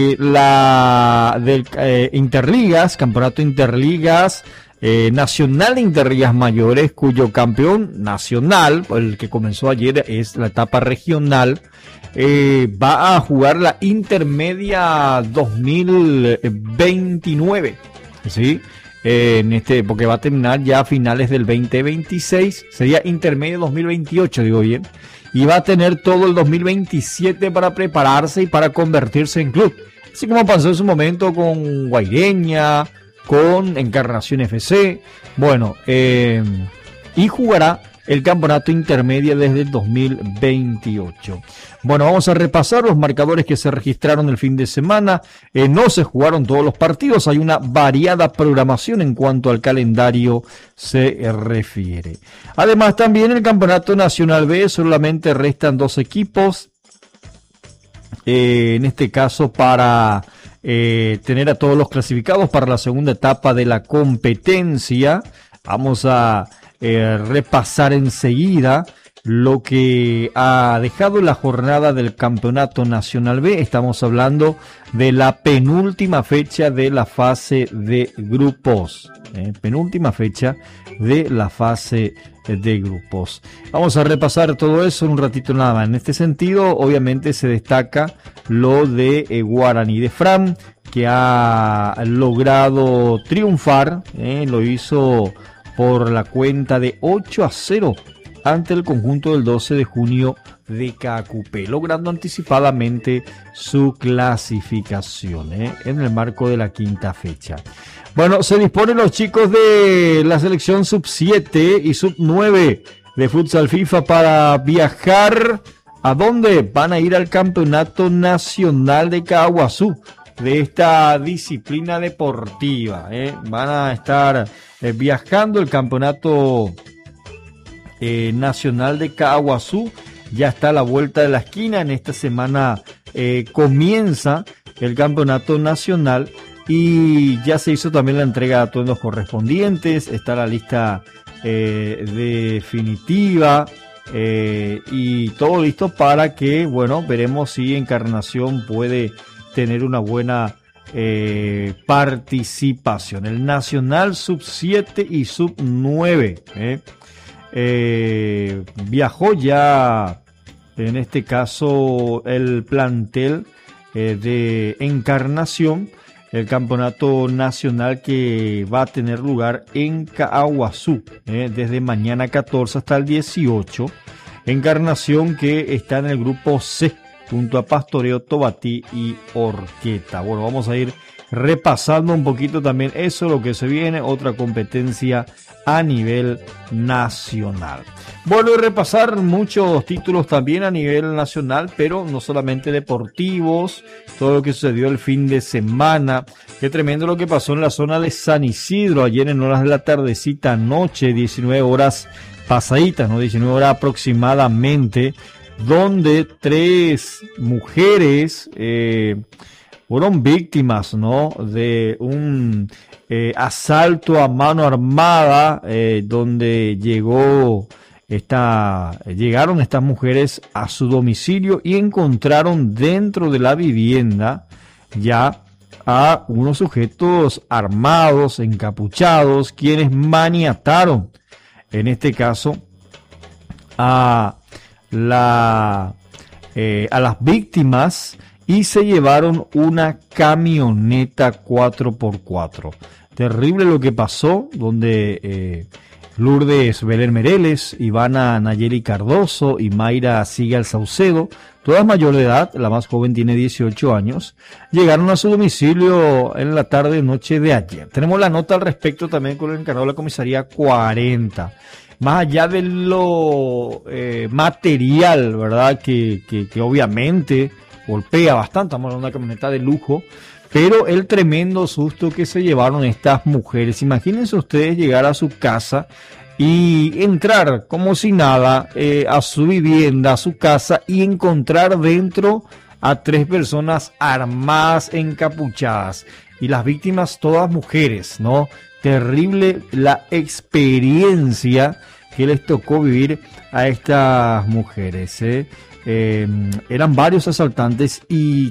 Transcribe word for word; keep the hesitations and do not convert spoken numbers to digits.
la del eh, Interligas, Campeonato Interligas eh, Nacional de Interligas Mayores, cuyo campeón nacional, el que comenzó ayer, es la etapa regional. Eh, va a jugar la Intermedia dos mil veintinueve, ¿sí? Eh, en este, porque va a terminar ya a finales del veinte veintiséis, sería Intermedia dos mil veintiocho, digo bien, y va a tener todo el dos mil veintisiete para prepararse y para convertirse en club, así como pasó en su momento con Guaireña, con Encarnación F C, bueno, eh, y jugará el campeonato intermedio desde el dos mil veintiocho. Bueno, vamos a repasar los marcadores que se registraron el fin de semana. Eh, no se jugaron todos los partidos, hay una variada programación en cuanto al calendario se refiere. Además, también el campeonato nacional B solamente restan dos equipos, eh, en este caso para eh, tener a todos los clasificados para la segunda etapa de la competencia. Vamos a Eh, repasar enseguida lo que ha dejado la jornada del Campeonato Nacional B. Estamos hablando de la penúltima fecha de la fase de grupos. Eh, penúltima fecha de la fase de grupos. Vamos a repasar todo eso en un ratito nada más. En este sentido, obviamente se destaca lo de eh, Guaraní de Fram, que ha logrado triunfar. Eh, lo hizo por la cuenta de ocho a cero ante el conjunto del doce de junio de Caacupé, logrando anticipadamente su clasificación ¿eh? en el marco de la quinta fecha. Bueno, se disponen los chicos de la selección sub siete y sub nueve de futsal FIFA para viajar. ¿A dónde? Van a ir al Campeonato Nacional de Caaguazú, de esta disciplina deportiva. ¿eh? Van a estar eh, viajando el campeonato eh, nacional de Caaguazú. Ya está a la vuelta de la esquina. En esta semana eh, comienza el campeonato nacional y ya se hizo también la entrega de atuendos correspondientes. Está la lista eh, definitiva eh, y todo listo para que, bueno, veremos si Encarnación puede tener una buena eh, participación. El Nacional sub siete y sub nueve eh, eh, viajó ya, en este caso, el plantel eh, de Encarnación, el campeonato nacional que va a tener lugar en Caaguazú eh, desde mañana catorce hasta el dieciocho. Encarnación que está en el grupo C, junto a Pastoreo, Tobatí y Orqueta. Bueno, vamos a ir repasando un poquito también eso, lo que se viene, otra competencia a nivel nacional. Bueno, y repasar muchos títulos también a nivel nacional, pero no solamente deportivos, todo lo que sucedió el fin de semana. Qué tremendo lo que pasó en la zona de San Isidro, ayer en horas de la tardecita, noche, diecinueve horas pasaditas, ¿no? diecinueve horas aproximadamente, donde tres mujeres eh, fueron víctimas, ¿no? de un eh, asalto a mano armada, eh, donde llegó esta, llegaron estas mujeres a su domicilio y encontraron dentro de la vivienda ya a unos sujetos armados, encapuchados, quienes maniataron, en este caso, a La, eh, a las víctimas y se llevaron una camioneta cuatro por cuatro. Terrible lo que pasó, donde eh, Lourdes Belén Mereles, Ivana Nayeli Cardoso y Mayra Sigal Saucedo, todas mayor de edad, la más joven tiene dieciocho años, llegaron a su domicilio en la tarde noche de ayer. Tenemos la nota al respecto también con el encargado de la comisaría cuarenta. Más allá de lo eh, material, ¿verdad? Que, que, que obviamente golpea bastante, estamos hablando de una camioneta de lujo, pero el tremendo susto que se llevaron estas mujeres. Imagínense ustedes llegar a su casa y entrar como si nada eh, a su vivienda, a su casa, y encontrar dentro a tres personas armadas, encapuchadas, y las víctimas todas mujeres, ¿no? Terrible la experiencia que les tocó vivir a estas mujeres, ¿eh? Eh, eran varios asaltantes y